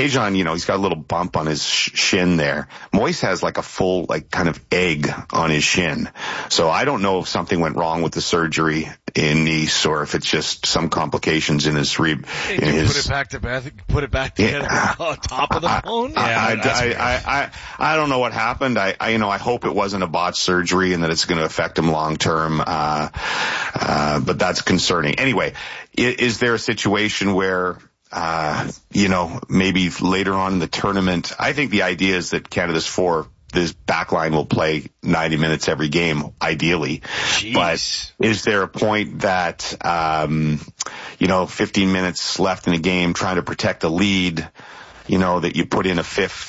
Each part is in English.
Tajon, he's got a little bump on his shin there. Moise has like a full, like kind of egg on his shin. So I don't know if something went wrong with the surgery in Nice or if it's just some complications in his put it back together on top of the phone. I don't know what happened. I hope it wasn't a botched surgery and that it's going to affect him long term. But that's concerning. Anyway, is there a situation where, maybe later on in the tournament, I think the idea is that this back line will play 90 minutes every game, ideally. Jeez. But is there a point that, 15 minutes left in the game, trying to protect a lead, that you put in a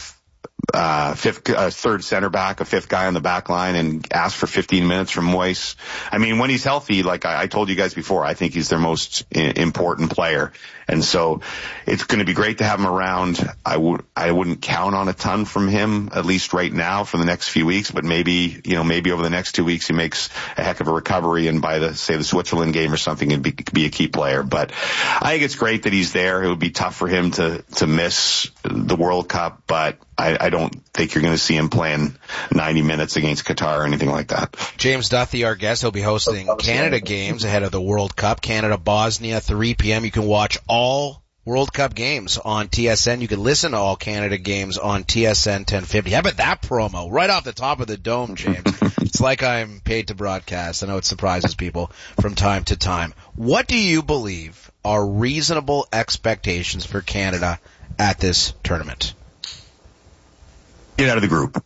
third center back, a fifth guy on the back line and ask for 15 minutes from Moise? I mean, when he's healthy, like I told you guys before, I think he's their most important player. And so it's going to be great to have him around. I wouldn't count on a ton from him, at least right now for the next few weeks, but maybe over the next 2 weeks he makes a heck of a recovery, and by the Switzerland game or something, could be a key player. But I think it's great that he's there. It would be tough for him to miss the World Cup, but I don't think you're going to see him playing 90 minutes against Qatar or anything like that. James Duthie, our guest, he'll be hosting Canada games ahead of the World Cup. Canada-Bosnia, 3 p.m. You can watch all World Cup games on TSN. You can listen to all Canada games on TSN 1050. How about that promo? Right off the top of the dome, James. It's like I'm paid to broadcast. I know it surprises people from time to time. What do you believe are reasonable expectations for Canada at this tournament? Get out of the group.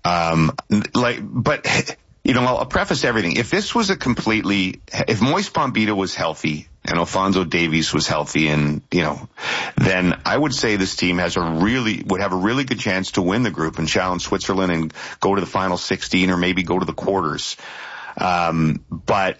I'll preface everything. If this was if Moise Bombito was healthy and Alphonso Davies was healthy then I would say this team would have a really good chance to win the group and challenge Switzerland and go to the final 16 or maybe go to the quarters. But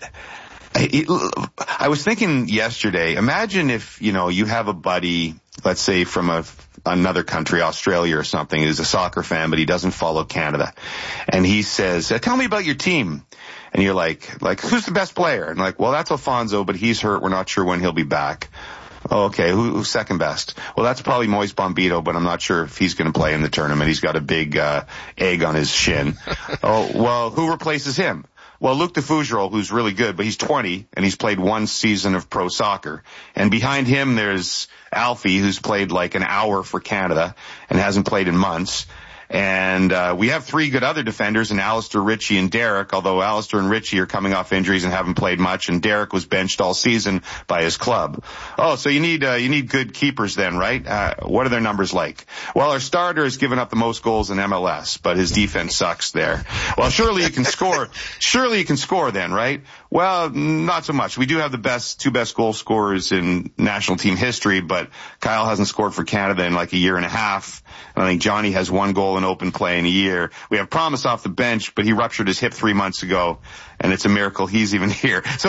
I was thinking yesterday, imagine if, you have a buddy, let's say from another country, Australia or something, who's a soccer fan, but he doesn't follow Canada. And he says, tell me about your team. And you're like, who's the best player? And well, that's Alphonso, but he's hurt. We're not sure when he'll be back. Oh, okay. Who's second best? Well, that's probably Moise Bombito, but I'm not sure if he's going to play in the tournament. He's got a big, egg on his shin. Oh, well, who replaces him? Well, Luc de Fougerolles, who's really good, but he's 20 and he's played one season of pro soccer. And behind him, there's Alfie, who's played like an hour for Canada and hasn't played in months. And we have 3 good other defenders in Alistair, Ritchie, and Derek, although Alistair and Ritchie are coming off injuries and haven't played much, and Derek was benched all season by his club. Oh, so you need good keepers then, right? What are their numbers like? Well, our starter has given up the most goals in MLS, but his defense sucks there. Well, surely you can score. Surely you can score then, right? Well, not so much. We do have the 2 best goal scorers in national team history, but Kyle hasn't scored for Canada in like a year and a half. And I think Johnny has 1 goal in open play in a year. We have Promise off the bench, but he ruptured his hip 3 months ago, and it's a miracle he's even here. So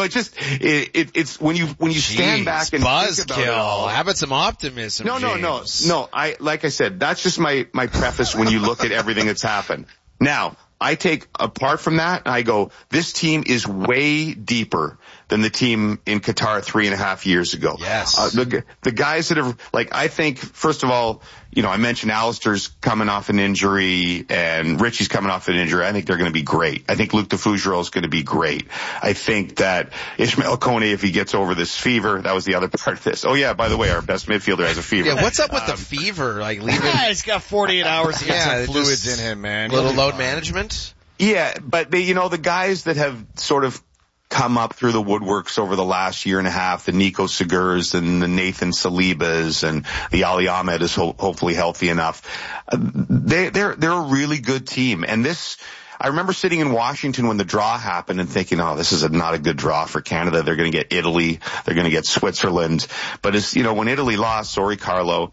it's when you stand back and think about it all. How about some optimism? No. Like I said, that's just my preface when you look at everything that's happened. Now, I take apart from that, I go, this team is way deeper than the team in Qatar 3.5 years ago. Yes. The guys that have, I think, first of all, I mentioned Alistair's coming off an injury and Richie's coming off an injury. I think they're going to be great. I think Luc de Fougerolles is going to be great. I think that Ishmael Kone, if he gets over this fever, that was the other part of this. Oh yeah, by the way, our best midfielder has a fever. Yeah, what's up with the fever? He's got 48 hours to get some fluids in him, man. Little load management? Yeah, but the guys that have sort of come up through the woodworks over the last year and a half, the Nico Segurs and the Nathan Salibas and the Ali Ahmed is hopefully healthy enough. They're a really good team. And I remember sitting in Washington when the draw happened and thinking, this is not a good draw for Canada. They're going to get Italy. They're going to get Switzerland. But when Italy lost, sorry, Carlo,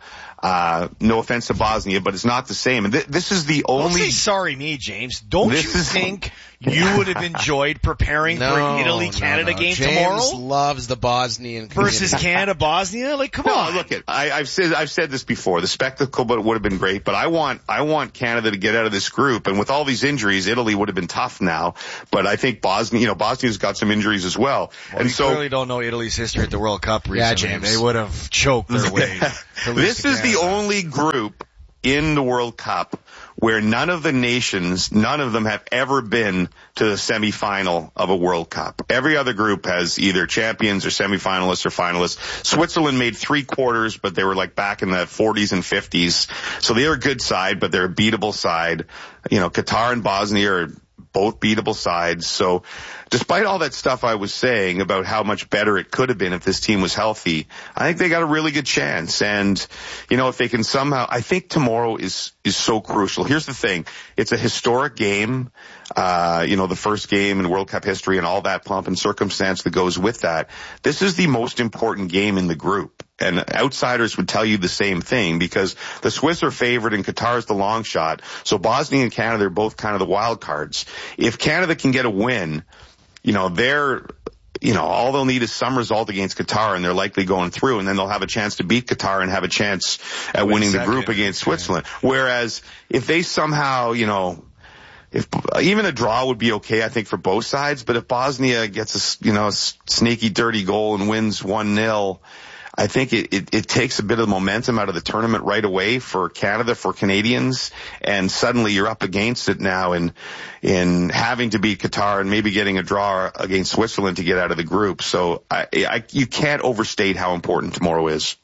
no offense to Bosnia, but it's not the same. And this is the only... Don't say sorry me, James. Don't you think you would have enjoyed preparing for an Italy-Canada game James tomorrow? James loves the Bosnian versus Canada-Bosnia? Come on. Look, I've said this before. The spectacle would have been great, but I want Canada to get out of this group. And with all these injuries, Italy would have been tough now. But I think Bosnia's got some injuries as well. And so clearly don't know Italy's history at the World Cup recently. Yeah, James. They would have choked their way. This is the the only group in the World Cup where none of them have ever been to the semifinal of a World Cup. Every other group has either champions or semifinalists or finalists. Switzerland made 3 quarters, but they were like back in the 40s and 50s. So they're a good side, but they're a beatable side. Qatar and Bosnia are both beatable sides. So despite all that stuff I was saying about how much better it could have been if this team was healthy, I think they got a really good chance. And, if they can somehow, I think tomorrow is so crucial. Here's the thing. It's a historic game. The first game in World Cup history and all that pomp and circumstance that goes with that. This is the most important game in the group. And outsiders would tell you the same thing because the Swiss are favored and Qatar is the long shot. So Bosnia and Canada are both kind of the wild cards. If Canada can get a win, all they'll need is some result against Qatar and they're likely going through, and then they'll have a chance to beat Qatar and have a chance at winning the group against Switzerland. Whereas if they somehow, if even a draw would be okay, I think, for both sides, but if Bosnia gets a sneaky dirty goal and wins 1-0, I think it takes a bit of momentum out of the tournament right away for Canada, for Canadians, and suddenly you're up against it now in having to beat Qatar and maybe getting a draw against Switzerland to get out of the group. So you can't overstate how important tomorrow is.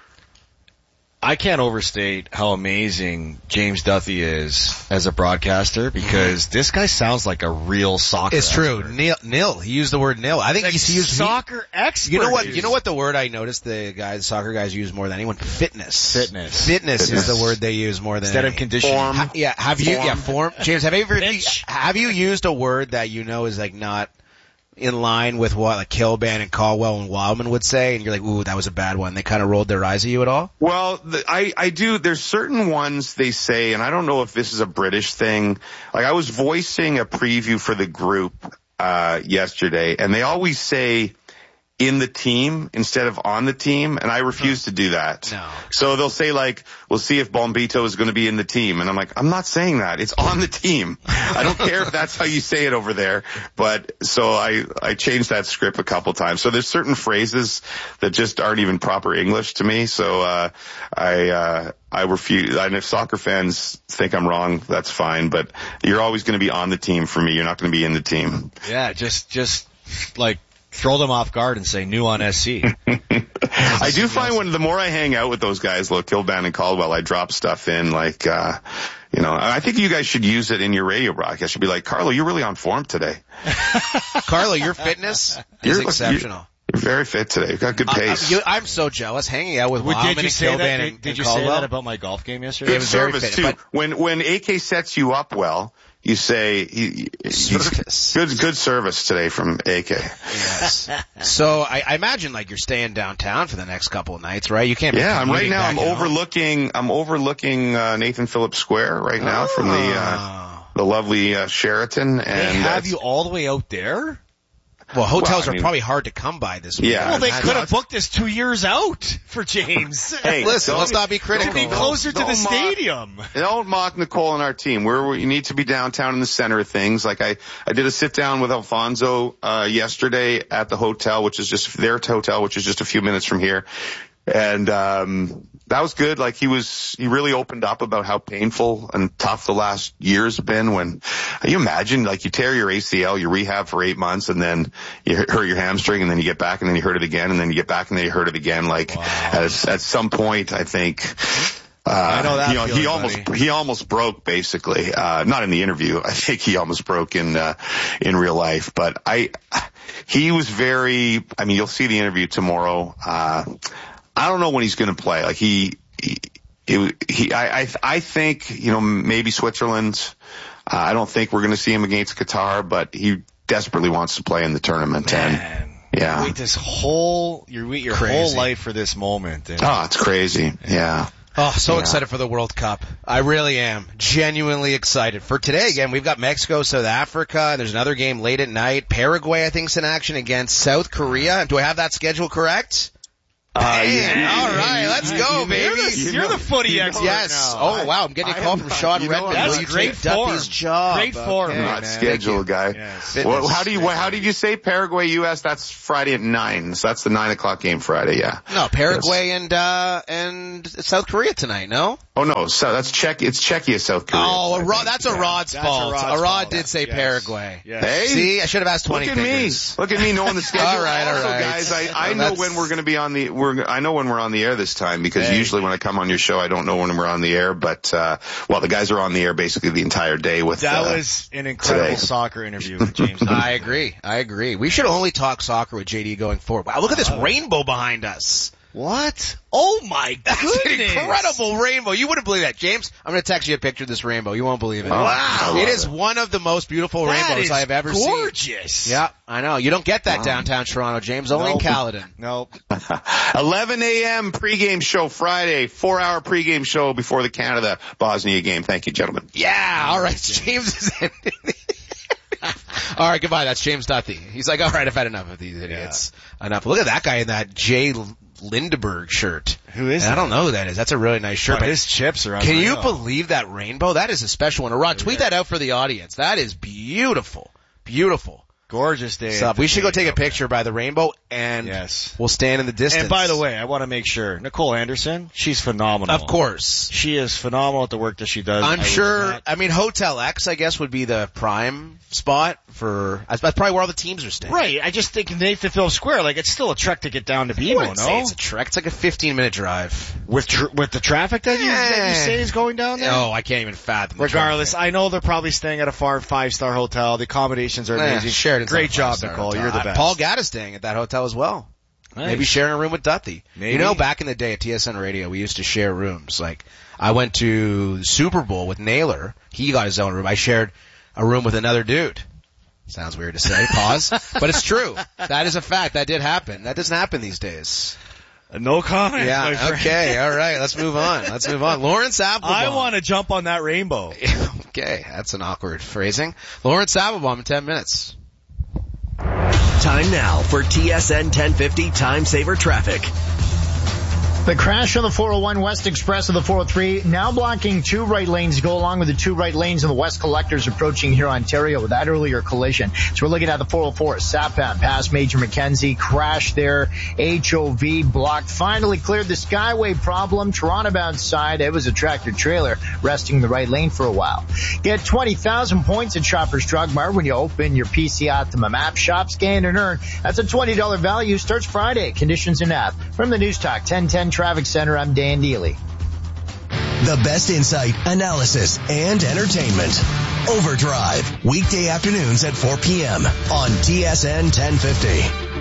I can't overstate how amazing James Duthie is as a broadcaster because this guy sounds like a real soccer expert. True. Nil. He used the word nil. I think he's used soccer expert. You know what the word I noticed the soccer guys use more than anyone? Fitness. Fitness is the word they use more than instead of conditioning. Form. James, have you used a word that is like not in line with what like Kilban and Caldwell and Wildman would say, and you're like, ooh, that was a bad one. They kind of rolled their eyes at you at all? Well, I do. There's certain ones they say, and I don't know if this is a British thing. Like I was voicing a preview for the group yesterday, and they always say in the team instead of on the team, and I refuse to do that. No. So they'll say like, we'll see if Bombito is going to be in the team. And I'm like, I'm not saying that. It's on the team. I don't care if that's how you say it over there. But so I changed that script a couple times. So there's certain phrases that just aren't even proper English to me. So, I refuse. And if soccer fans think I'm wrong, that's fine. But you're always going to be on the team for me. You're not going to be in the team. Yeah, just like, throw them off guard and say new on SC. I do find when the more I hang out with those guys, like Kilban and Caldwell, I drop stuff in like, I think you guys should use it in your radio broadcast. Should be like, Carlo, you're really on form today. Carlo, your fitness is exceptional. You're very fit today. You've got good pace. I'm so jealous hanging out with Wildman and Kilban and Did you Caldwell. say that about my golf game yesterday? Good service too. When AK sets you up well, you say good service today from AK. Yes. So I imagine like you're staying downtown for the next couple of nights, right? You can't. Yeah, I'm overlooking Nathan Phillips Square right now from the lovely Sheraton. And they have you all the way out there? Well, hotels are probably hard to come by this week. Yeah. Well, they could have booked this 2 years out for James. Hey, listen, let's not be critical. To be closer to the stadium. Don't mock Nicole and our team. You need to be downtown in the center of things. Like I did a sit down with Alfonso yesterday at the hotel, which is just their hotel, which is just a few minutes from here. And that was good. Like he really opened up about how painful and tough the last year's been. When you imagine, like you tear your ACL, you rehab for 8 months, and then you hurt your hamstring, and then you get back, and then you hurt it again, and then you get back, and then you hurt it again. Like at some point, I think. I know that he almost broke basically. Not in the interview. I think he almost broke in real life. But he was very. I mean, you'll see the interview tomorrow. I don't know when he's going to play. Like I think, maybe Switzerland. I don't think we're going to see him against Qatar, but he desperately wants to play in the tournament. Man. And yeah. You wait your whole life for this moment. It's crazy. Yeah. Oh, so excited for the World Cup. I really am. Genuinely excited. For today, again, we've got Mexico, South Africa. There's another game late at night. Paraguay, I think, is in action against South Korea. Do I have that schedule correct? All right, let's go, baby. You're the footy expert Yes. now. Oh, wow. I'm getting a call from Sean Redmond. That's Will you great take Duffy's form. job? Great form. Okay, Not man. scheduled, guy. Yes. Well, how did you say Paraguay, U.S.? That's Friday at 9. So that's the 9 o'clock game Friday, yeah. No, Paraguay and South Korea tonight, no? Oh, no. So that's It's Czechia, South Korea. Oh, that's a Rod's fault. Arad did say Yes. Paraguay. Yes. Hey. See, I should have asked 20 Look at fingers. me. Look at me knowing the schedule. All right. Guys, I know when we're going to be on I know when we're on the air this time because usually when I come on your show, I don't know when we're on the air, but, the guys are on the air basically the entire day with, that was an incredible today. soccer interview with James. I agree. We should only talk soccer with JD going forward. Wow, look at this rainbow behind us. What? Oh my goodness. That's an incredible rainbow. You wouldn't believe that. James, I'm going to text you a picture of this rainbow. You won't believe it. Wow. It is one of the most beautiful rainbows I have ever seen. Gorgeous. Yeah, I know. You don't get that downtown Toronto, James. Only in Caledon. Nope. 11 a.m. pregame show Friday, 4-hour pregame show before the Canada-Bosnia game. Thank you, gentlemen. Yeah, all right. James is in. All right, goodbye. That's James Duthie. He's like, all right, I've had enough of these idiots. Enough. Look at that guy in that Jay Lindeberg shirt. Who is that? that? I don't know who that is. That's a really nice shirt. But his chips are Can unreal. you believe that rainbow? That is a special one. Rod, tweet that out for the audience. That is beautiful. Beautiful. Gorgeous day. So we should go take a picture by the rainbow and we'll stand in the distance. And by the way, I want to make sure, Nicole Anderson, she's phenomenal. Of course. She is phenomenal at the work that she does. I'm sure, Hotel X, I guess, would be the prime spot that's probably where all the teams are staying. Right. I just think Nathan Phillips Square, it's still a trek to get down to BMO, no? It's a trek. It's like a 15-minute drive. With the traffic that you say is going down there? No, I can't even fathom the Regardless, traffic. I know they're probably staying at a 5-star hotel. The accommodations are amazing. Sheridan's Great job, Nicole. Hotel. You're the best. Paul Gadd is staying at that hotel as well. Nice. Maybe sharing a room with Duthie. Maybe. You know, back in the day at TSN Radio, we used to share rooms. Like, I went to the Super Bowl with Naylor. He got his own room. I shared a room with another dude. Sounds weird to say. Pause. But it's true. That is a fact. That did happen. That doesn't happen these days. No comment. Yeah, okay. All right. Let's move on. Lawrence Applebaum. I want to jump on that rainbow. Okay. That's an awkward phrasing. Lawrence Applebaum in 10 minutes. Time now for TSN 1050 Time Saver Traffic. The crash on the 401 West Express of the 403 now blocking 2 right lanes to go along with the 2 right lanes in the West Collectors approaching here Ontario with that earlier collision. So we're looking at the 404 Sappan past Major Mackenzie, crash there, HOV blocked, finally cleared the Skyway problem, Toronto bound side. It was a tractor trailer resting in the right lane for a while. Get 20,000 points at Shoppers Drug Mart when you open your PC Optimum app. Shop, scan, and earn. That's a $20 value. Starts Friday. Conditions in app. From the News Talk 1010 Traffic Center, I'm Dan Deely. The best insight, analysis, and entertainment. Overdrive, weekday afternoons at 4 p.m. on TSN 1050.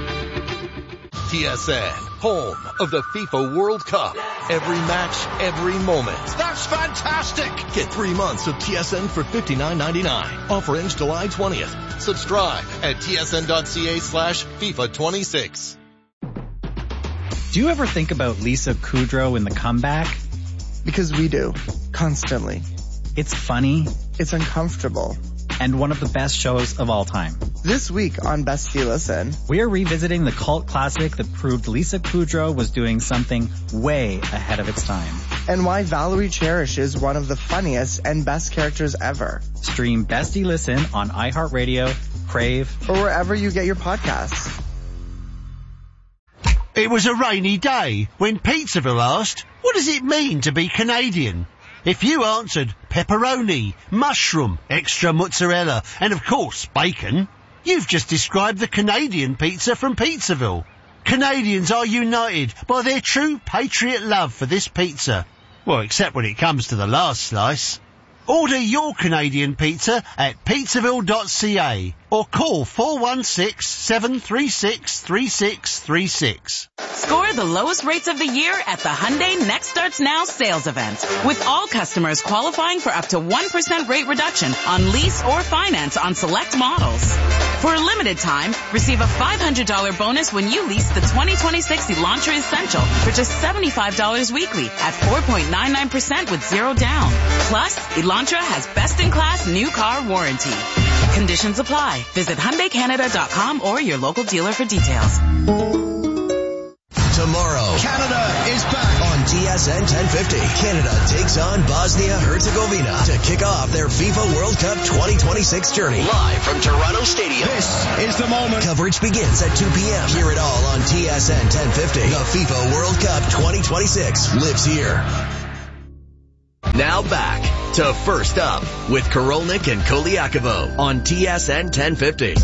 TSN, home of the FIFA World Cup. Every match, every moment. That's fantastic! Get 3 months of TSN for $59.99. Offer ends July 20th. Subscribe at tsn.ca/FIFA26. Do you ever think about Lisa Kudrow in The Comeback? Because we do. Constantly. It's funny. It's uncomfortable. And one of the best shows of all time. This week on Best You Listen, we are revisiting the cult classic that proved Lisa Kudrow was doing something way ahead of its time. And why Valerie Cherish is one of the funniest and best characters ever. Stream Best You Listen on iHeartRadio, Crave, or wherever you get your podcasts. It was a rainy day when Pizzaville asked, what does it mean to be Canadian? If you answered pepperoni, mushroom, extra mozzarella, and of course bacon, you've just described the Canadian pizza from Pizzaville. Canadians are united by their true patriot love for this pizza. Well, except when it comes to the last slice. Order your Canadian pizza at pizzaville.ca or call 416-736-3636. Score the lowest rates of the year at the Hyundai Next Starts Now sales event, with all customers qualifying for up to 1% rate reduction on lease or finance on select models. For a limited time, receive a $500 bonus when you lease the 2026 Elantra Essential for just $75 weekly at 4.99% with zero down. Plus, Elantra has best-in-class new car warranty. Conditions apply. Visit HyundaiCanada.com or your local dealer for details. Tomorrow, TSN 1050. Canada takes on Bosnia-Herzegovina to kick off their FIFA World Cup 2026 journey. Live from Toronto Stadium. This is the moment. Coverage begins at 2 p.m. Hear it all on TSN 1050. The FIFA World Cup 2026 lives here. Now back to First Up with Korolnik and Koliakovo on TSN 1050.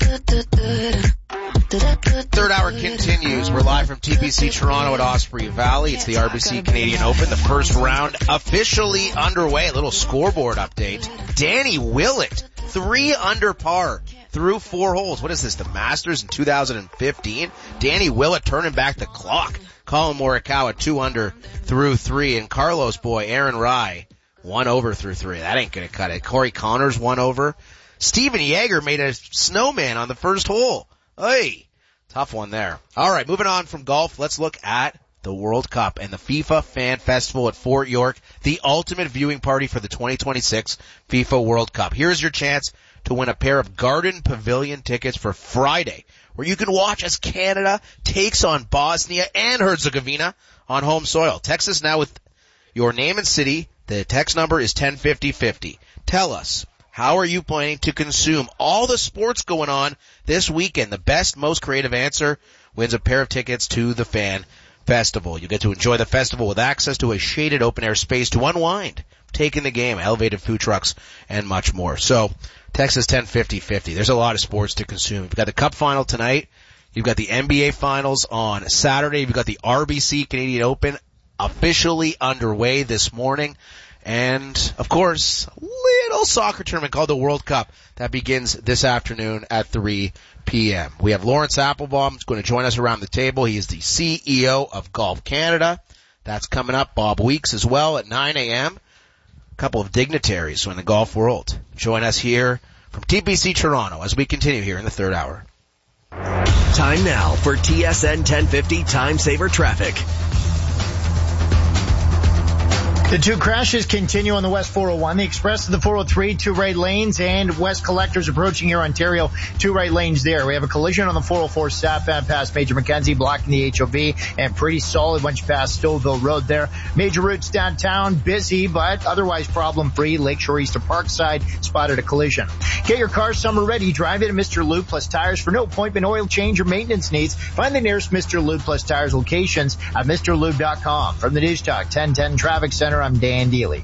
Third hour continues. We're live from TPC Toronto at Osprey Valley. It's the RBC Canadian Open. The first round officially underway. A little scoreboard update. Danny Willett, 3 under par through 4 holes. What is this, the Masters in 2015? Danny Willett turning back the clock. Colin Morikawa 2 under through 3, and Carlos boy Aaron Rai 1 over through 3. That ain't gonna cut it. Corey Connors 1 over. Steven Yeager made a snowman on the first hole. Hey, tough one there. All right, moving on from golf, let's look at the World Cup and the FIFA Fan Festival at Fort York, the ultimate viewing party for the 2026 FIFA World Cup. Here's your chance to win a pair of Garden Pavilion tickets for Friday, where you can watch as Canada takes on Bosnia and Herzegovina on home soil. Text us now with your name and city. The text number is 105050. Tell us, how are you planning to consume all the sports going on this weekend? The best, most creative answer wins a pair of tickets to the Fan Festival. You get to enjoy the festival with access to a shaded open-air space to unwind, take in the game, elevated food trucks, and much more. So, text us 105050. There's a lot of sports to consume. You've got the Cup final tonight. You've got the NBA Finals on Saturday. You've got the RBC Canadian Open officially underway this morning. And, of course, a little soccer tournament called the World Cup that begins this afternoon at 3 p.m. We have Lawrence Applebaum who's going to join us around the table. He is the CEO of Golf Canada. That's coming up. Bob Weeks as well at 9 a.m. A couple of dignitaries in the golf world. Join us here from TPC Toronto as we continue here in the third hour. Time now for TSN 1050 Time Saver Traffic. The 2 crashes continue on the West 401, the Express to the 403, 2 right lanes, and West Collectors approaching here, Ontario, 2 right lanes there. We have a collision on the 404 southbound past Major Mackenzie, blocking the HOV, and pretty solid once you pass Stouffville Road there. Major routes downtown, busy, but otherwise problem-free. Lakeshore East to Parkside spotted a collision. Get your car summer ready. Drive it at Mr. Lube Plus Tires for no appointment, oil change, or maintenance needs. Find the nearest Mr. Lube Plus Tires locations at MrLube.com. From the News Talk 1010 Traffic Center, I'm Dan Deely.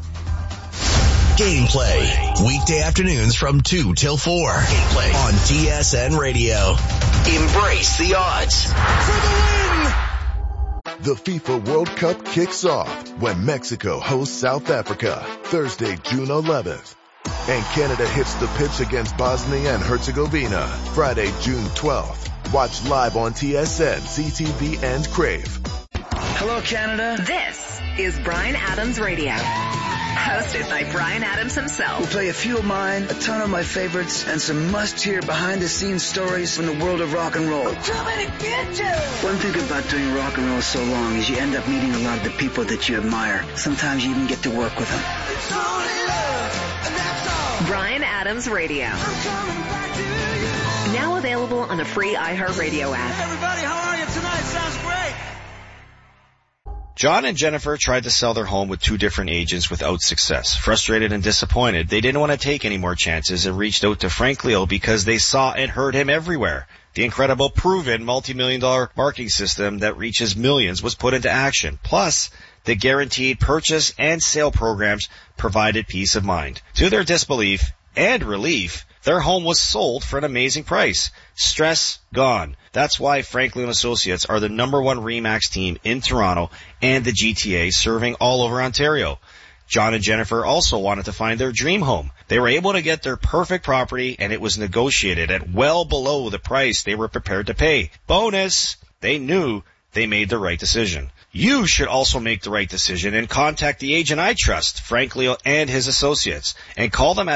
Gameplay, weekday afternoons from 2 till 4. Gameplay on TSN Radio. Embrace the odds. For the win! The FIFA World Cup kicks off when Mexico hosts South Africa, Thursday, June 11th. And Canada hits the pitch against Bosnia and Herzegovina, Friday, June 12th. Watch live on TSN, CTV, and Crave. Hello, Canada. This is Bryan Adams Radio, hosted by Bryan Adams himself. We'll play a few of mine, a ton of my favorites, and some must-hear behind-the-scenes stories from the world of rock and roll. I'm coming to get you! One thing about doing rock and roll so long is you end up meeting a lot of the people that you admire. Sometimes you even get to work with them. It's only love, and that's all. Bryan Adams Radio. I'm coming back to you. Now available on the free iHeartRadio app. Hey everybody, how are you tonight? Sounds great. John and Jennifer tried to sell their home with 2 different agents without success. Frustrated and disappointed, they didn't want to take any more chances and reached out to Frank Leo because they saw and heard him everywhere. The incredible, proven, multi-million-dollar marketing system that reaches millions was put into action. Plus, the guaranteed purchase and sale programs provided peace of mind. To their disbelief and relief, their home was sold for an amazing price. Stress gone. That's why Franklin Associates are the #1 RE/MAX team in Toronto and the GTA, serving all over Ontario. John and Jennifer also wanted to find their dream home. They were able to get their perfect property, and it was negotiated at well below the price they were prepared to pay. Bonus! They knew they made the right decision. You should also make the right decision and contact the agent I trust, Frank Leo and his associates, and call them at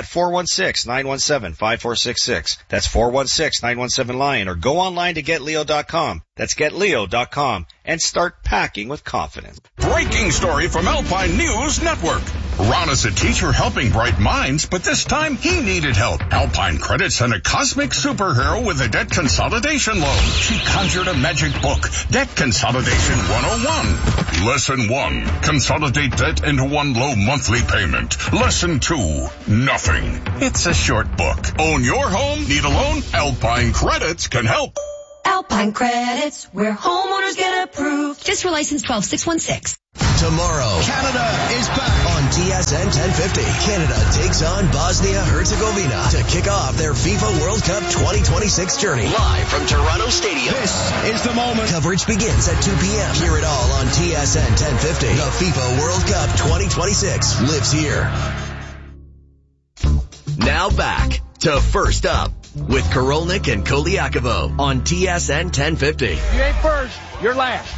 416-917-5466. That's 416-917-LION, or go online to GetLeo.com. That's GetLeo.com, and start packing with confidence. Breaking story from Alpine News Network. Ron is a teacher helping bright minds, but this time he needed help. Alpine Credit sent a cosmic superhero with a debt consolidation loan. She conjured a magic book, Debt Consolidation 101. Lesson 1, consolidate debt into one low monthly payment. Lesson 2, nothing. It's a short book. Own your home? Need a loan? Alpine Credits can help. Alpine Credits, where homeowners get approved. FSRA license 12616. Tomorrow, Canada is back on TSN 1050. Canada takes on Bosnia-Herzegovina to kick off their FIFA World Cup 2026 journey. Live from Toronto Stadium. This is the moment. Coverage begins at 2 p.m. Hear it all on TSN 1050. The FIFA World Cup 2026 lives here. Now back to First Up with Korolnik and Koliakovo on TSN 1050. You ain't first, you're last.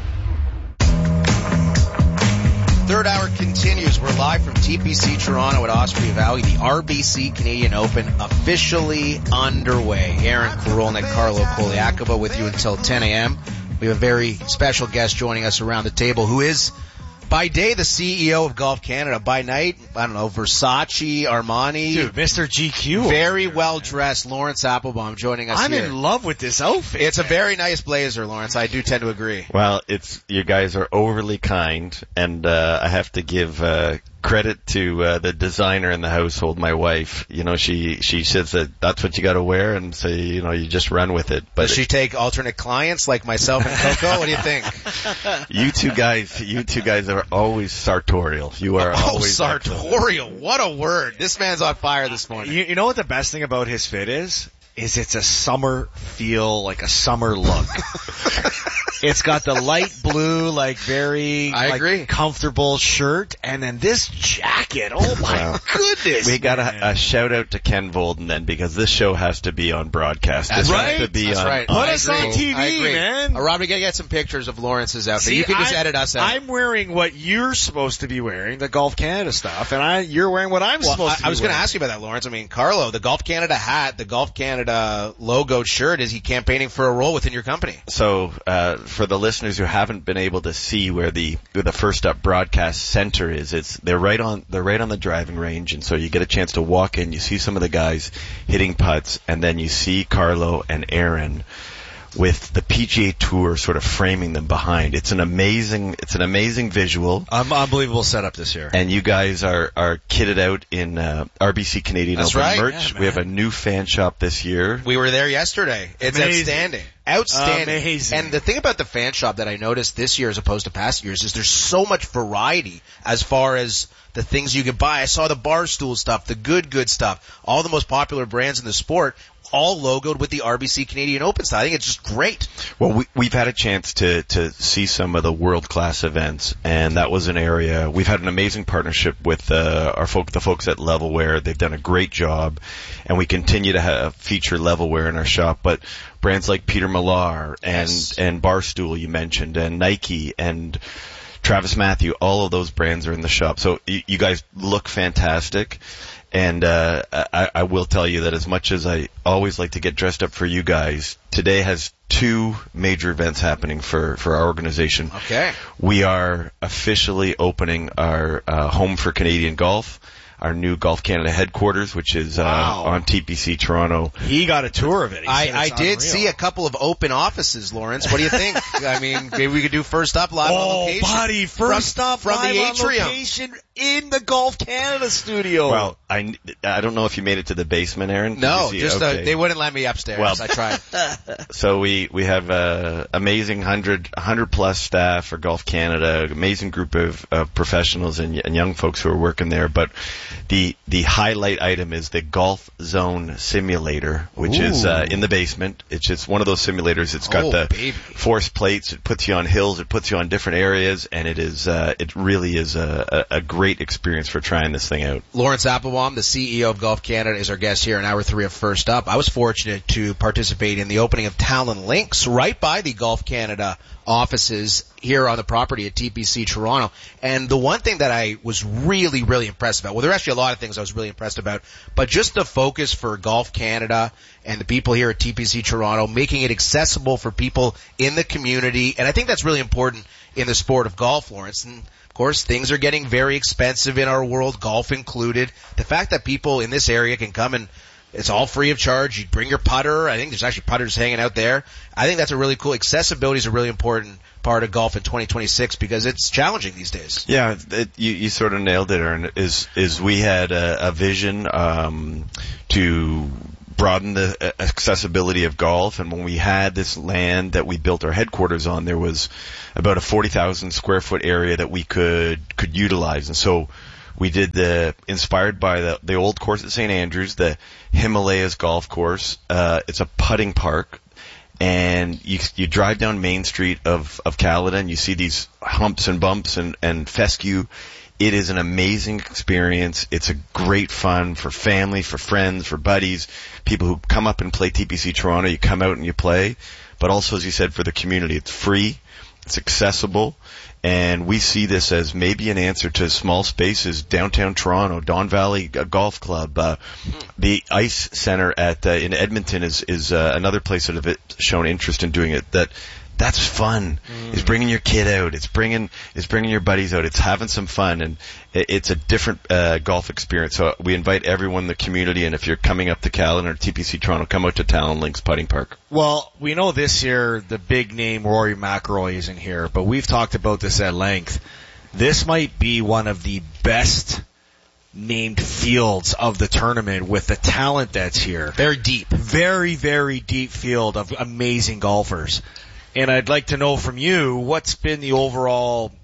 Third hour continues. We're live from TPC Toronto at Austria Valley. The RBC Canadian Open officially underway. Aaron Korolnik, Carlo Koliakovo with you until 10 a.m. We have a very special guest joining us around the table who is, by day, the CEO of Golf Canada. By night, I don't know, Versace, Armani. Dude, Mr. GQ. Very well dressed Lawrence Applebaum joining us here. I'm in love with this outfit. It's a very nice blazer, Lawrence. I do tend to agree. Well, you guys are overly kind, and I have to give credit to the designer in the household, my wife. You know, she says that that's what you got to wear, and so you just run with it. But does she take alternate clients like myself and Coco? What do you think? You two guys are always sartorial. You are always sartorial. What a word! This man's on fire this morning. You know what the best thing about his fit is it's a summer feel, like a summer look. It's got the light blue, I agree, comfortable shirt, and then this jacket. Oh my goodness! We got a shout out to Ken Volden then, because this show has to be on broadcast. That's right. Has to be on. Right. Put us on TV, man. Rob, we gotta get some pictures of Lawrence's outfit. You can just edit us out. I'm wearing what you're supposed to be wearing, the Golf Canada stuff, and you're wearing what I'm supposed to be wearing. I was going to ask you about that, Lawrence. I mean, Carlo, the Golf Canada hat, the Golf Canada logoed shirt, is he campaigning for a role within your company? So, for the listeners who haven't been able to see where the First Up broadcast center is, they're right on the driving range, and so you get a chance to walk in, you see some of the guys hitting putts, and then you see Carlo and Aaron with the PGA Tour sort of framing them behind. It's an amazing visual. Unbelievable setup this year. And you guys are kitted out in RBC Canadian Open merch. Yeah, we have a new fan shop this year. We were there yesterday. It's outstanding. Amazing. And the thing about the fan shop that I noticed this year as opposed to past years is there's so much variety as far as the things you can buy. I saw the Barstool stuff, the good stuff, all the most popular brands in the sport, all logoed with the RBC Canadian Open style. I think it's just great. Well, we've had a chance to see some of the world-class events, and that was an area. We've had an amazing partnership with the folks at Levelware. They've done a great job, and we continue to feature Levelware in our shop. But brands like Peter Millar and Barstool you mentioned, and Nike and Travis Matthew, all of those brands are in the shop. So you guys look fantastic. And I will tell you that as much as I always like to get dressed up for you guys, today has two major events happening for our organization. Okay. We are officially opening our Home for Canadian Golf, our new Golf Canada headquarters, which is on TPC Toronto. He got a tour of it. I did see a couple of open offices, Lawrence. What do you think? I mean, maybe we could do First Up live on location. Oh, buddy, First Up from live the on atrium. Location in the Golf Canada studio. Well, I don't know if you made it to the basement, Aaron. No, they wouldn't let me upstairs. Well, I tried. So we have amazing 100 plus staff for Golf Canada, amazing group of professionals and young folks who are working there. But the highlight item is the Golf Zone Simulator, which is in the basement. It's just one of those simulators. It's got the force plates. It puts you on hills. It puts you on different areas, and it really is a great experience for trying this thing out. Lawrence Applebaum, the CEO of Golf Canada, is our guest here in Hour 3 of First Up. I was fortunate to participate in the opening of Talon Links right by the Golf Canada offices here on the property at TPC Toronto. And the one thing that I was really, really impressed about, well, there are actually a lot of things I was really impressed about, but just the focus for Golf Canada and the people here at TPC Toronto, making it accessible for people in the community. And I think that's really important in the sport of golf, Lawrence. And of course. Things are getting very expensive in our world, golf included. The fact that people in this area can come and it's all free of charge. You bring your putter. I think there's actually putters hanging out there. I think that's a really cool. Accessibility is a really important part of golf in 2026 because it's challenging these days. Yeah, you sort of nailed it, Aaron. Is we had a vision to broaden the accessibility of golf, and when we had this land that we built our headquarters on, there was about a 40,000 square foot area that we could utilize, and so we did inspired by the old course at St. Andrews, the Himalayas golf course. It's a putting park, and you drive down Main Street of Caledon, and you see these humps and bumps and fescue. It is an amazing experience. It's a great fun for family, for friends, for buddies, people who come up and play TPC Toronto. You come out and you play, but also, as you said, for the community. It's free, it's accessible, and we see this as maybe an answer to small spaces, downtown Toronto, Don Valley Golf Club, the Ice Center in Edmonton is another place that have shown interest in doing it. That's fun. It's bringing your kid out. It's bringing your buddies out. It's having some fun, and it's a different golf experience. So we invite everyone in the community, and if you're coming up to Caledon or TPC Toronto, come out to Talon Links Putting Park. Well, we know this year the big name Rory McIlroy isn't here, but we've talked about this at length. This might be one of the best named fields of the tournament with the talent that's here. Very deep. Very, very deep field of amazing golfers. And I'd like to know from you, what's been the overall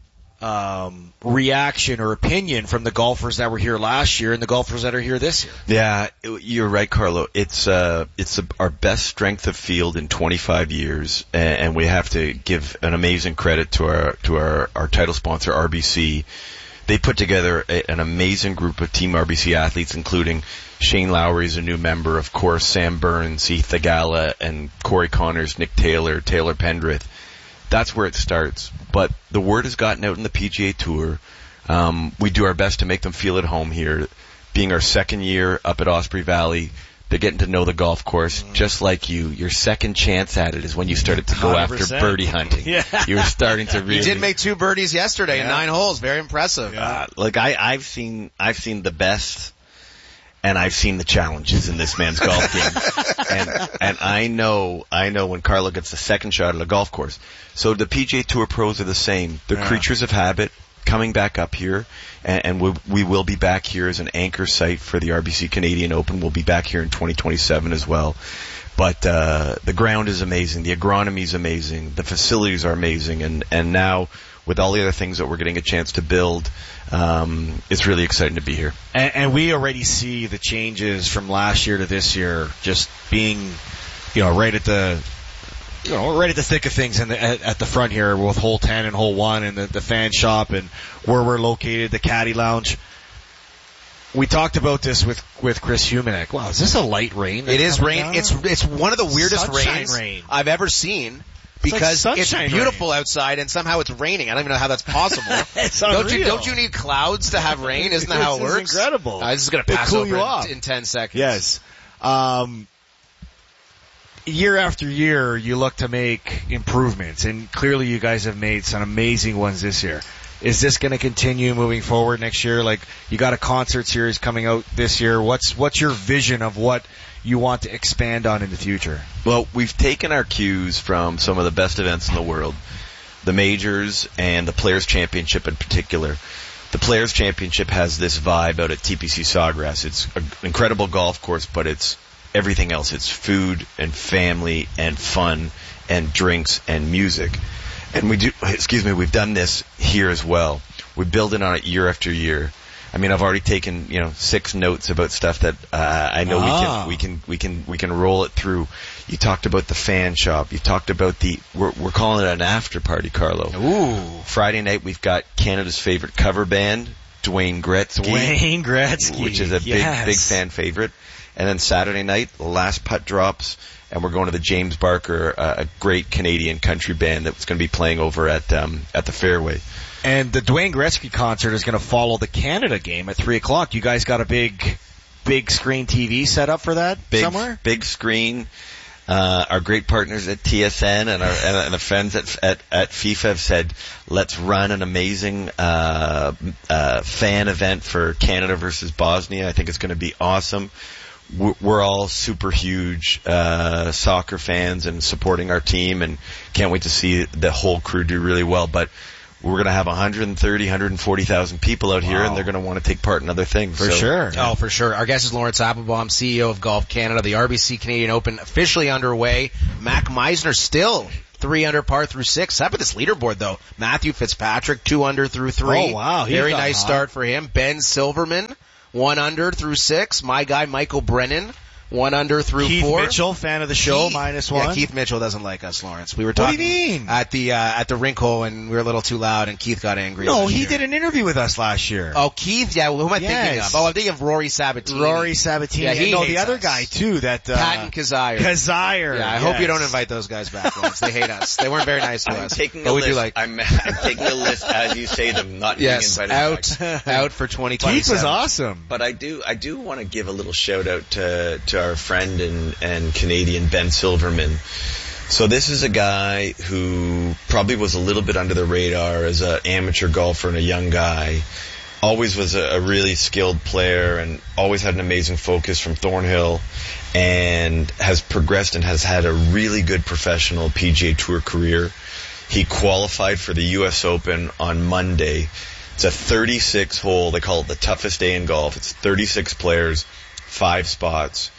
reaction or opinion from the golfers that were here last year and the golfers that are here this year? Yeah, you're right, Carlo. It's our best strength of field in 25 years, and we have to give an amazing credit to our title sponsor, RBC. They put together an amazing group of Team RBC athletes, including Shane Lowry is a new member, of course, Sam Burns, Heath Thagala, and Corey Connors, Nick Taylor, Taylor Pendrith. That's where it starts. But the word has gotten out in the PGA Tour. We do our best to make them feel at home here. Being our second year up at Osprey Valley, they're getting to know the golf course just like you. Your second chance at it is when you started to go 100%. After birdie hunting. Yeah. You were starting to really. You did make 2 birdies yesterday in 9 holes. Very impressive. I've seen the best, and I've seen the challenges in this man's golf game. And I know when Carlo gets the second shot at a golf course. So the PGA Tour pros are the same. They're creatures of habit, coming back up here, and we will be back here as an anchor site for the RBC Canadian Open. We'll be back here in 2027 as well. But the ground is amazing, the agronomy is amazing, the facilities are amazing, and now with all the other things that we're getting a chance to build, it's really exciting to be here. And we already see the changes from last year to this year, just being, right at the thick of things at the front here with hole 10 and hole 1 and the fan shop and where we're located, the caddy lounge. We talked about this with Chris Humanek. Wow, is this a light rain? It is rain. Down? It's one of the weirdest Sunshine rains rain. I've ever seen. Because it's beautiful outside and somehow it's raining. I don't even know how that's possible. It's unreal. Don't you need clouds to have rain? Isn't that how it works? It's incredible. This is going to pass cool over you off. in 10 seconds. Yes. Year after year, you look to make improvements, and clearly you guys have made some amazing ones this year. Is this going to continue moving forward next year? Like, you got a concert series coming out this year. What's your vision of what you want to expand on in the future? Well, we've taken our cues from some of the best events in the world, the majors and the Players' Championship in particular. The Players' Championship has this vibe out at TPC Sawgrass. It's an incredible golf course, but it's everything else. It's food and family and fun and drinks and music. And we've done this here as well. We build it on it year after year. I mean, I've already taken, 6 notes about stuff that I know we can roll it through. You talked about the fan shop. You talked about we're calling it an after party, Carlo. Ooh. Friday night we've got Canada's favorite cover band, Dwayne Gretzky. Which is a big fan favorite. And then Saturday night, the last putt drops, and we're going to the James Barker, a great Canadian country band that's going to be playing over at the Fairway. And the Dwayne Gretzky concert is going to follow the Canada game at 3:00. You guys got a big screen TV set up for that somewhere? Big screen. Our great partners at TSN and the friends at FIFA have said, let's run an amazing fan event for Canada versus Bosnia. I think it's going to be awesome. We're all super huge soccer fans and supporting our team, and can't wait to see the whole crew do really well. But we're going to have 140,000 people out here, and they're going to want to take part in other things. For sure. Oh, for sure. Our guest is Lawrence Applebaum, CEO of Golf Canada. The RBC Canadian Open officially underway. Mac Meisner still 3 under par through 6. How about this leaderboard, though? Matthew Fitzpatrick, 2 under through 3. Oh, wow. Very nice start for him. Ben Silverman, 1 under through 6. My guy, Michael Brennan, 1 under through Keith 4. Keith Mitchell, fan of the show, -1. Yeah, Keith Mitchell doesn't like us, Lawrence. We were talking what do you mean? at the rink hole, and we were a little too loud, and Keith got angry. No, he did an interview with us last year. Oh, Keith? Yeah, who am I thinking of? Oh, I'm thinking of Rory Sabatini. Rory Sabatini. Yeah, he the other guy too. That Patton Kazire. Kazire. Yeah, I hope you don't invite those guys back, Lawrence. They hate us. They weren't very nice to us. Taking but a we list. do like. I'm taking a list as you say them, not being invited out for 2027. Keith was awesome. But I do want to give a little shout out to our friend and Canadian Ben Silverman. So this is a guy who probably was a little bit under the radar as an amateur golfer and a young guy. Always was a really skilled player and always had an amazing focus from Thornhill, and has progressed and has had a really good professional PGA Tour career. He qualified for the U.S. Open on Monday. It's a 36-hole. They call it the toughest day in golf. It's 36 players, 5 spots.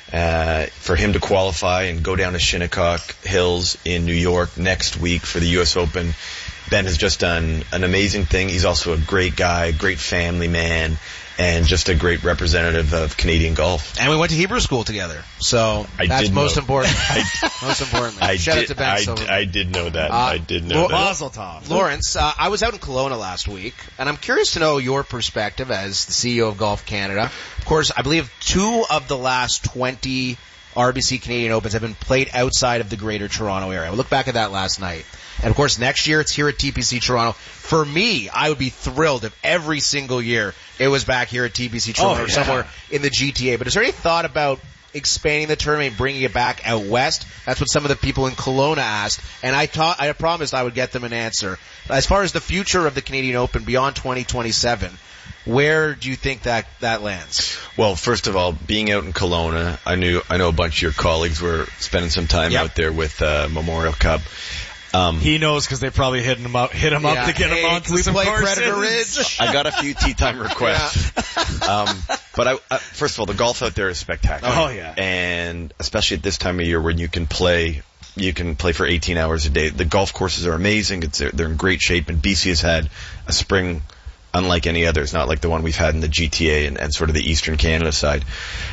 For him to qualify and go down to Shinnecock Hills in New York next week for the U.S. Open. Ben has just done an amazing thing. He's also a great guy, great family man, and just a great representative of Canadian golf. And we went to Hebrew school together, so that's most important. Most importantly. Shout out to Ben Silverman. I did know that. I did know that. Mazel tov. Lawrence, I was out in Kelowna last week, and I'm curious to know your perspective as the CEO of Golf Canada. Of course, I believe 2 of the last 20 RBC Canadian Opens have been played outside of the Greater Toronto area. We looked back at that last night. And of course, next year it's here at TPC Toronto. For me, I would be thrilled if every single year it was back here at TPC Toronto or somewhere in the GTA. But is there any thought about expanding the tournament and bringing it back out west? That's what some of the people in Kelowna asked, and I promised I would get them an answer. As far as the future of the Canadian Open beyond 2027, where do you think that lands? Well, first of all, being out in Kelowna, I know a bunch of your colleagues were spending some time out there with Memorial Cup. He knows because they probably hit him up to get him onto some courses. Predator Ridge? I got a few tee time requests. But first of all, the golf out there is spectacular. Oh yeah. And especially at this time of year when you can play for 18 hours a day. The golf courses are amazing. They're in great shape, and BC has had a spring unlike any other. It's not like the one we've had in the GTA and sort of the Eastern Canada side.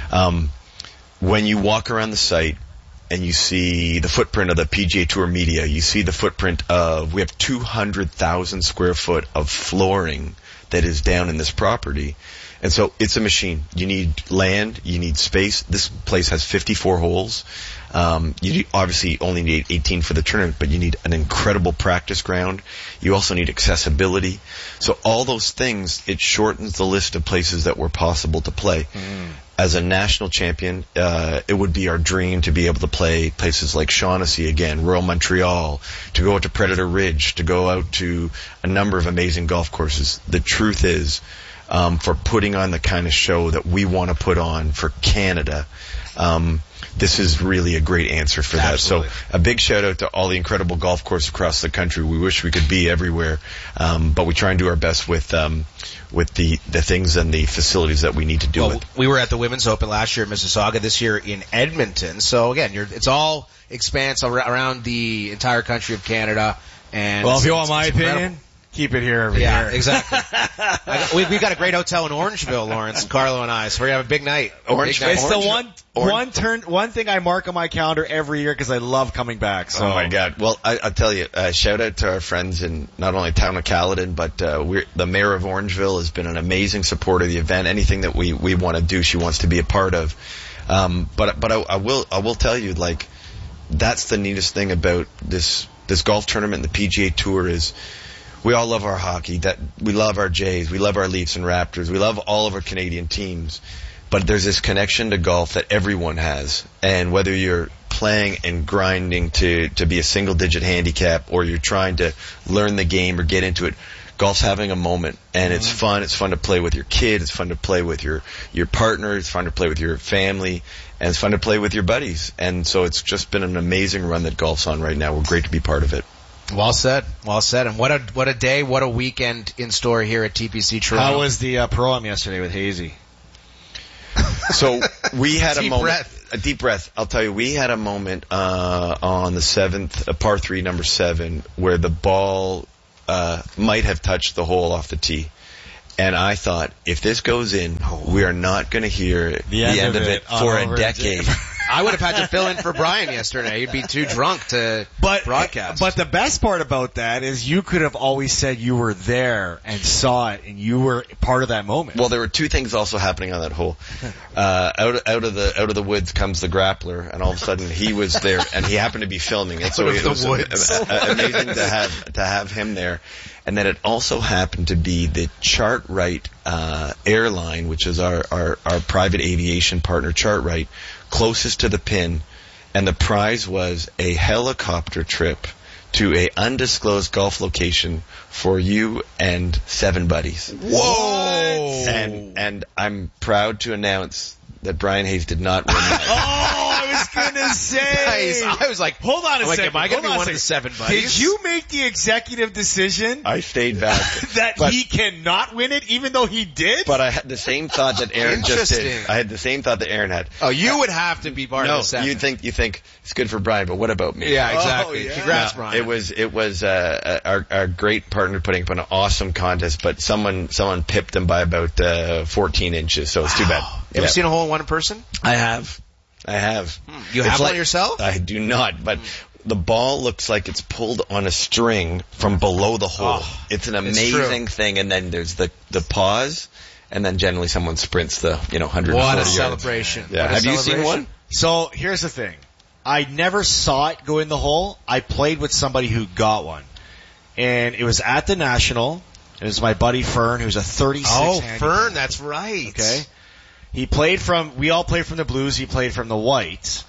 When you walk around the site, and you see the footprint of the PGA Tour media, you see the footprint of, we have 200,000 square foot of flooring that is down in this property. And so it's a machine. You need land, you need space. This place has 54 holes. You obviously only need 18 for the tournament, but you need an incredible practice ground. You also need accessibility. So all those things, it shortens the list of places that were possible to play. As a national champion, it would be our dream to be able to play places like Shaughnessy again, Royal Montreal, to go out to Predator Ridge, to go out to a number of amazing golf courses. The truth is, for putting on the kind of show that we want to put on for Canada, this is really a great answer for that. So a big shout out to all the incredible golf courses across the country. We wish we could be everywhere, but we try and do our best with the things and the facilities that we need to do it. We were at the Women's Open last year in Mississauga, this year in Edmonton. So again, it's all expanse around the entire country of Canada. And well, if you want my opinion, keep it here every year. Yeah, exactly. We've got a great hotel in Orangeville, Lawrence, Carlo and I, so we're going to have a big night. It's the one thing I mark on my calendar every year because I love coming back. So. Oh my God. Well, I'll tell you, shout out to our friends in not only town of Caledon, but the mayor of Orangeville has been an amazing supporter of the event. Anything that we want to do, she wants to be a part of. But I will tell you, like, that's the neatest thing about this golf tournament and the PGA Tour is we all love our hockey. That we love our Jays, we love our Leafs and Raptors, we love all of our Canadian teams. But there's this connection to golf that everyone has, and whether you're playing and grinding to be a single-digit handicap, or you're trying to learn the game or get into it, golf's having a moment, and it's fun. It's fun to play with your kid. It's fun to play with your partner. It's fun to play with your family, and it's fun to play with your buddies. And so it's just been an amazing run that golf's on right now. We're great to be part of it. Well said. Well said. And what a day, what a weekend in store here at TPC Toronto. How was the Pro-Am yesterday with Hazy? So we had a moment. breath. A deep breath. I'll tell you, we had a moment on the 7th, par 3, number 7, where the ball might have touched the hole off the tee. And I thought, if this goes in, we are not going to hear the end of it for a decade. I would have had to fill in for Brian yesterday. You'd be too drunk to broadcast. But the best part about that is you could have always said you were there and saw it and you were part of that moment. Well, there were two things also happening on that hole. Out of the woods comes the grappler, and all of a sudden he was there, and he happened to be filming it. So it was amazing to have him there. And then it also happened to be the Chartwright airline, which is our private aviation partner, Chartwright, closest to the pin, and the prize was a helicopter trip to a undisclosed golf location for you and 7 buddies. Whoa! And I'm proud to announce that Brian Hayes did not win that. I was gonna say. Nice. I was like, hold on a second. Am I gonna be one of the 7 buddies? Did you make the executive decision? I stayed back. that he cannot win it, even though he did? But I had the same thought that Aaron just did. I had the same thought that Aaron had. Oh, you would have to be part of the 7. You think it's good for Brian, but what about me? Yeah, exactly. Yeah. Congrats, Brian. It was our great partner putting up an awesome contest, but someone pipped him by about 14 inches, so it's too bad. You ever seen a hole-in-one in person? I have. You have one yourself? I do not, but the ball looks like it's pulled on a string from below the hole. It's an amazing thing, and then there's the pause, and then generally someone sprints the 140 What a yards. celebration. Yeah. Have you seen one? So here's the thing. I never saw it go in the hole. I played with somebody who got one. And it was at the National. It was my buddy Fern, who's a 36 handicap. Fern, that's right. Okay. We all played from the blues, he played from the whites.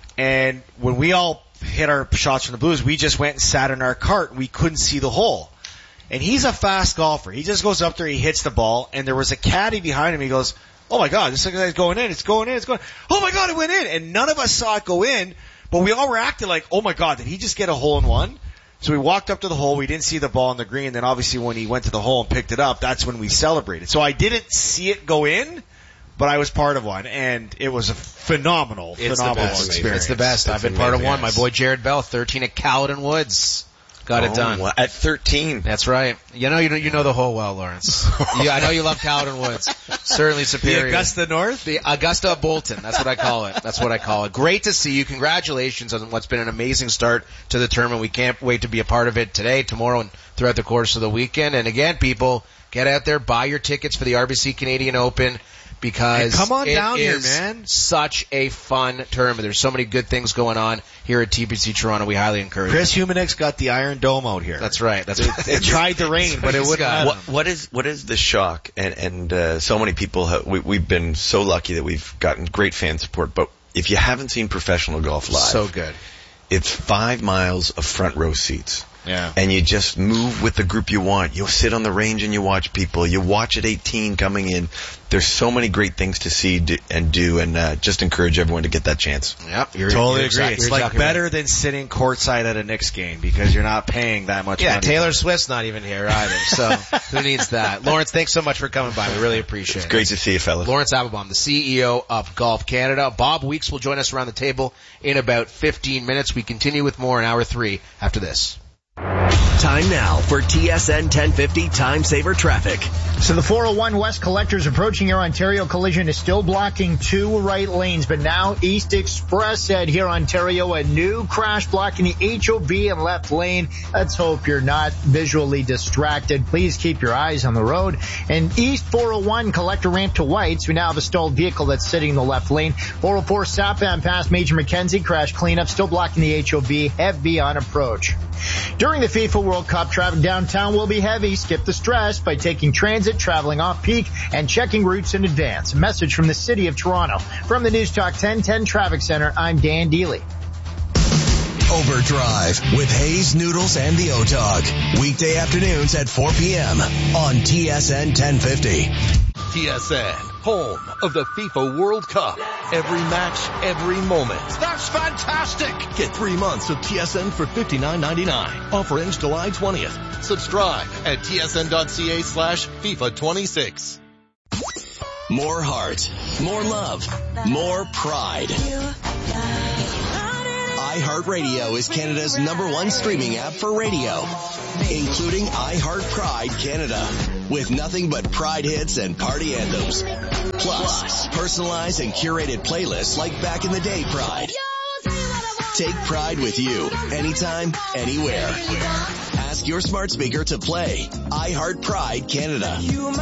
And when we all hit our shots from the blues, we just went and sat in our cart and we couldn't see the hole. And he's a fast golfer. He just goes up there, he hits the ball, and there was a caddy behind him. He goes, oh my God, this guy's going in, it's going in. Oh my God, it went in. And none of us saw it go in, but we all reacted like, oh my God, did he just get a hole-in-one? So we walked up to the hole, we didn't see the ball on the green, then obviously when he went to the hole and picked it up, that's when we celebrated. So I didn't see it go in, but I was part of one, and it was a phenomenal experience. It's the best. I've been part of one. My boy Jared Bell, 13 at Caledon Woods. Got it done. At 13. That's right. You know the hole well, Lawrence. I know you love Caledon Woods. Certainly superior. The Augusta North? The Augusta Bolton. That's what I call it. Great to see you. Congratulations on what's been an amazing start to the tournament. We can't wait to be a part of it today, tomorrow, and throughout the course of the weekend. And again, people, get out there, buy your tickets for the RBC Canadian Open. Because come on down it here, is man. Such a fun tournament. There's so many good things going on here at TPC Toronto. We highly encourage Chris Humanik's got the Iron Dome out here. That's right. It tried to rain, but it wouldn't. What is the shock? And so many people we've been so lucky that we've gotten great fan support. But if you haven't seen professional golf live, so good. It's 5 miles of front row seats. Yeah. And you just move with the group you want. You'll sit on the range and you watch people. You watch at 18 coming in. There's so many great things to see and do, and just encourage everyone to get that chance. Yep, totally agree. It's like better than sitting courtside at a Knicks game because you're not paying that much money. Yeah, Taylor Swift's not even here either, so who needs that? Lawrence, thanks so much for coming by. We really appreciate it. It's great to see you, fellas. Lawrence Applebaum, the CEO of Golf Canada. Bob Weeks will join us around the table in about 15 minutes. We continue with more in Hour 3 after this. Time now for TSN 1050 Time Saver Traffic. So the 401 West Collectors approaching here Ontario Collision is still blocking 2 right lanes, but now East Express at here Ontario, a new crash blocking the HOV and left lane. Let's hope you're not visually distracted. Please keep your eyes on the road. And East 401 Collector ramp to Whites, we now have a stalled vehicle that's sitting in the left lane. 404 southbound past Major Mackenzie, crash cleanup, still blocking the HOV, heavy on approach. During the FIFA World Cup, traffic downtown will be heavy. Skip the stress by taking transit, traveling off-peak, and checking routes in advance. A message from the City of Toronto. From the News Talk 1010 Traffic Center, I'm Dan Dealey. Overdrive with Hayes, Noodles, and the O-Dog. Weekday afternoons at 4 p.m. on TSN 1050. TSN, home of the FIFA World Cup. Every match, every moment. That's fantastic! Get 3 months of TSN for $59.99. Offer ends July 20th. Subscribe at tsn.ca/FIFA26. More heart, more love, more pride. iHeartRadio is Canada's #1 streaming app for radio, including iHeart Pride Canada, with nothing but Pride hits and party anthems. Plus, personalized and curated playlists like Back in the Day Pride. Take Pride with you, anytime, anywhere. Ask your smart speaker to play iHeart Pride Canada.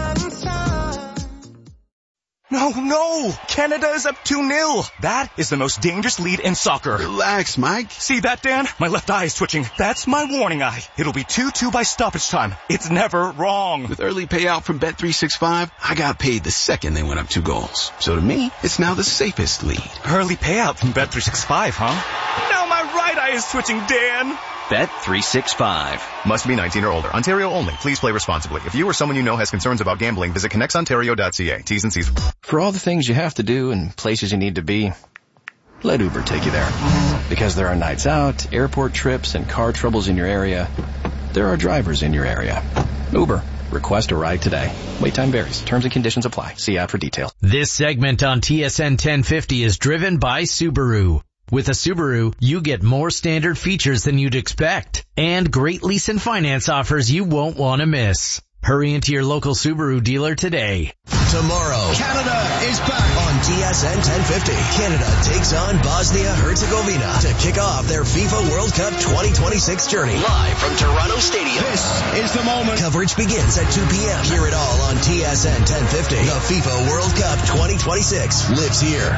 No! Canada is up 2-0. That is the most dangerous lead in soccer. Relax, Mike. See that, Dan? My left eye is twitching. That's my warning eye. It'll be 2-2 by stoppage time. It's never wrong. With early payout from Bet365, I got paid the second they went up 2 goals. So to me, it's now the safest lead. Early payout from Bet365, huh? Now my right eye is twitching, Dan. Bet365. Must be 19 or older. Ontario only. Please play responsibly. If you or someone you know has concerns about gambling, visit connectsontario.ca. T's and C's. For all the things you have to do and places you need to be, let Uber take you there. Because there are nights out, airport trips, and car troubles in your area. There are drivers in your area. Uber. Request a ride today. Wait time varies. Terms and conditions apply. See app for details. This segment on TSN 1050 is driven by Subaru. With a Subaru, you get more standard features than you'd expect, and great lease and finance offers you won't want to miss. Hurry into your local Subaru dealer today. Tomorrow, Canada is back on TSN 1050. Canada takes on Bosnia-Herzegovina to kick off their FIFA World Cup 2026 journey. Live from Toronto Stadium. This is the moment. Coverage begins at 2 p.m. Hear it all on TSN 1050. The FIFA World Cup 2026 lives here.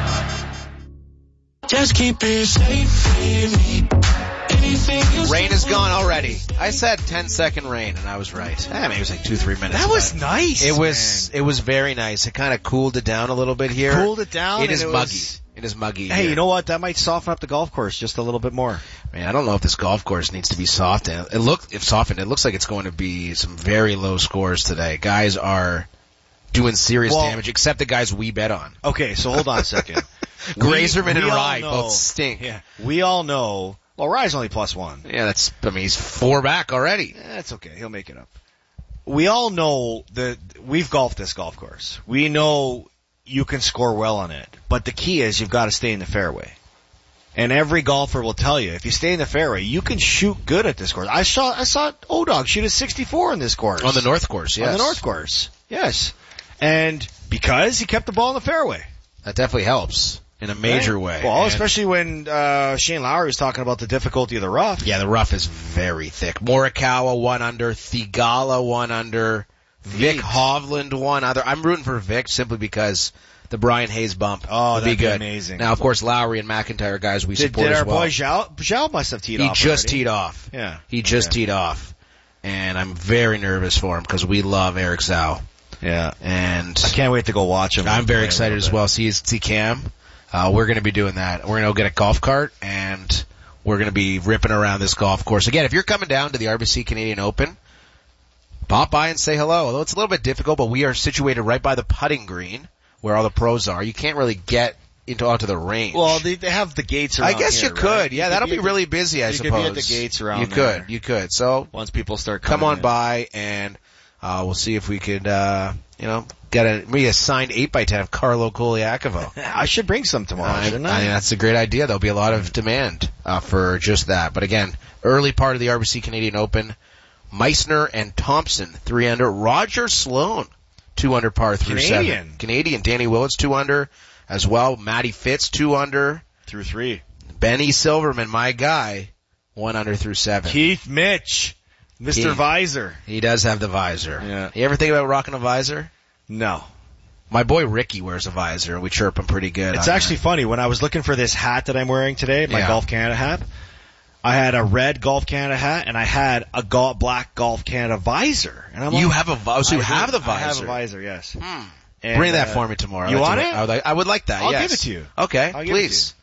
Just keep it safe with me. Rain is gone already. I said 10-second rain, and I was right. Maybe it was like 2-3 minutes. That was nice. It was very nice. It kind of cooled it down a little bit here. Cooled it down. It is muggy. It is muggy. Hey, here. you know what? That might soften up the golf course just a little bit more. Man, I don't know if this golf course needs to be softened. It looks like it's going to be some very low scores today. Guys are doing serious damage, except the guys we bet on. Okay, so hold on a second. Grazerman and Rye both stink. Yeah, we all know. Well, Rye's only +1. Yeah, he's 4 back already. That's okay. He'll make it up. We all know that we've golfed this golf course. We know you can score well on it. But the key is you've got to stay in the fairway. And every golfer will tell you, if you stay in the fairway, you can shoot good at this course. I saw O-Dog shoot a 64 on this course. On the North course, yes. On the North course, yes. And because he kept the ball in the fairway. That definitely helps. In a major way. Well, especially when Shane Lowry was talking about the difficulty of the rough. Yeah, the rough is very thick. Morikawa 1 under, Thigala 1 under, Vic Hovland 1 under. I'm rooting for Vic simply because the Brian Hayes bump would be good. Amazing. Now, of course, Lowry and McIntyre guys we support as well. Did our boy Zhao must have teed off He just already. teed off. Yeah. He just teed off. And I'm very nervous for him because we love Eric Zhao. Yeah. And I can't wait to go watch him. I'm very excited as well. See Cam. We're going to be doing that. We're going to go get a golf cart, and we're going to be ripping around this golf course. Again, if you're coming down to the RBC Canadian Open, pop by and say hello. Although it's a little bit difficult, but we are situated right by the putting green where all the pros are. You can't really get onto the range. Well, they have the gates around I guess here, you could. Right? Yeah, that'll be really busy, I suppose. You could be at the gates around there. You could. So once people start coming come on in. by, and we'll see if we could, get maybe a signed 8x10 of Carlo Koliakovo. I should bring some tomorrow, shouldn't I? That's a great idea. There'll be a lot of demand for just that. But again, early part of the RBC Canadian Open, Meissner and Thompson 3 under. Roger Sloan 2 under par through 7. Canadian. Danny Willits 2 under as well. Matty Fitz 2 under through 3. Benny Silverman, my guy, 1 under through 7. Keith Mitch, Mr. Visor. He does have the visor. Yeah. You ever think about rocking a visor? No. My boy Ricky wears a visor. We chirp him pretty good. It's actually funny. When I was looking for this hat that I'm wearing today, my Golf Canada hat, I had a red Golf Canada hat and I had a black Golf Canada visor. And I'm you like, have a visor? So you have the visor? I have a visor, yes. And, bring that for me tomorrow. You want it? I would like that, I'll yes. give it to you. Okay, please.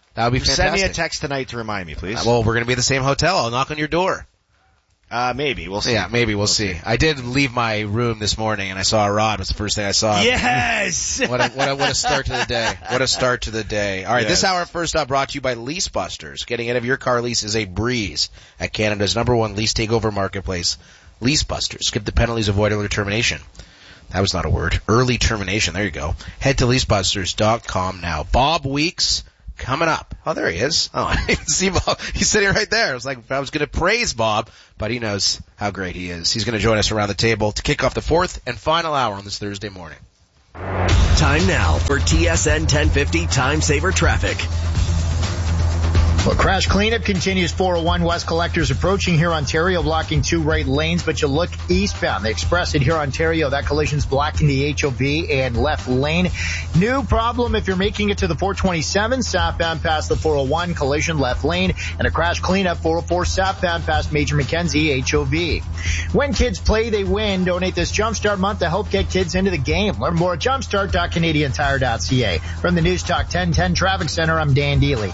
That would be fantastic. Send me a text tonight to remind me, please. Well, we're going to be at the same hotel. I'll knock on your door. Maybe. We'll see. Yeah, maybe. We'll see. I did leave my room this morning and I saw a rod. It was the first thing I saw. Yes! What a start to the day. What a start to the day. All right, This hour first up brought to you by Lease Busters. Getting ahead of your car lease is a breeze at Canada's #1 lease takeover marketplace, Lease Busters. Skip the penalties, avoid early termination. That was not a word. Early termination. There you go. Head to leasebusters.com now. Bob Weeks coming up. Oh, there he is. Oh, I didn't even see Bob. He's sitting right there. I was like, I was going to praise Bob, but he knows how great he is. He's going to join us around the table to kick off the fourth and final hour on this Thursday morning. Time now for TSN 1050 Time Saver Traffic. Well, crash cleanup continues. 401 West Collectors approaching here, Ontario, blocking 2 right lanes, but you look eastbound. The express at here, Ontario, that collision's blocking the HOV and left lane. New problem if you're making it to the 427 southbound past the 401, collision left lane, and a crash cleanup 404 southbound past Major Mackenzie HOV. When kids play, they win. Donate this Jumpstart month to help get kids into the game. Learn more at jumpstart.canadiantire.ca. From the News Talk 1010 Traffic Center, I'm Dan Dealey.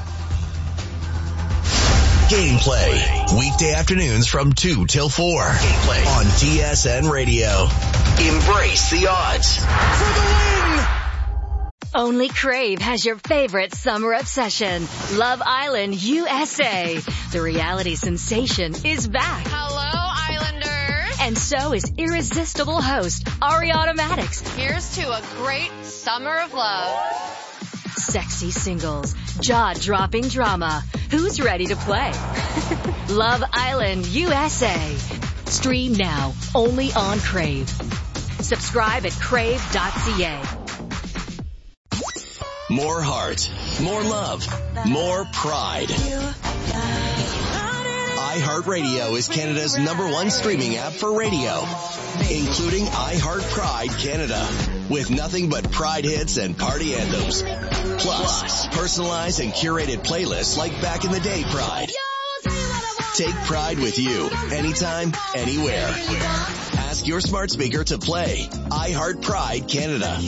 Gameplay. Weekday afternoons from 2 till 4. Gameplay on TSN Radio. Embrace the odds. For the win! Only Crave has your favorite summer obsession. Love Island, USA. The reality sensation is back. Hello, Islanders. And so is irresistible host Ari Automatics. Here's to a great summer of love. Sexy singles, jaw-dropping drama. Who's ready to play? Love Island, USA. Stream now, only on Crave. Subscribe at crave.ca. More heart, more love, more pride. iHeartRadio is Canada's #1 streaming app for radio, including iHeart Pride Canada, with nothing but Pride hits and party anthems. Plus, personalized and curated playlists like Back in the Day Pride. Take Pride with you, anytime, anywhere. Ask your smart speaker to play iHeart Pride Canada.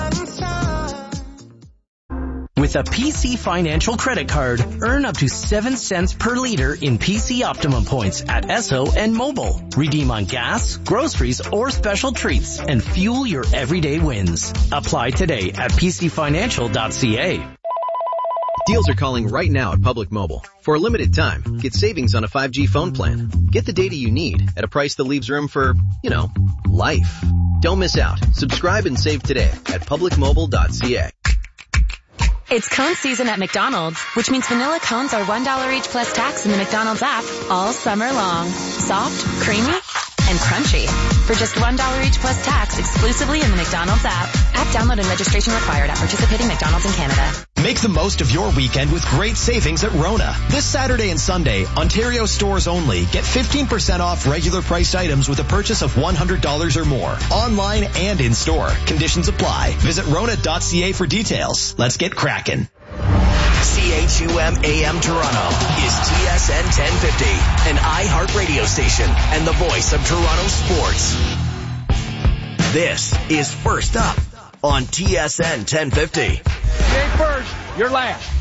With a PC Financial credit card, earn up to 7 cents per liter in PC Optimum points at Esso and Mobile. Redeem on gas, groceries, or special treats and fuel your everyday wins. Apply today at pcfinancial.ca. Deals are calling right now at Public Mobile. For a limited time, get savings on a 5G phone plan. Get the data you need at a price that leaves room for, life. Don't miss out. Subscribe and save today at publicmobile.ca. It's cone season at McDonald's, which means vanilla cones are $1 each plus tax in the McDonald's app all summer long. Soft, creamy, and crunchy. For just $1 each plus tax exclusively in the McDonald's app. App download and registration required at participating McDonald's in Canada. Make the most of your weekend with great savings at Rona. This Saturday and Sunday, Ontario stores only. Get 15% off regular priced items with a purchase of $100 or more. Online and in store. Conditions apply. Visit Rona.ca for details. Let's get cracking. CHUM AM Toronto is TSN 1050, an iHeart radio station and the voice of Toronto sports. This is First Up on TSN 1050. You ain't first, you're last.